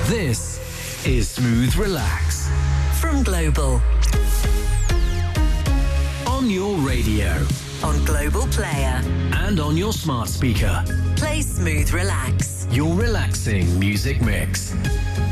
This is Smooth Relax from Global. On your radio, on Global Player, and on your smart speaker. Play Smooth Relax. Your relaxing music mix.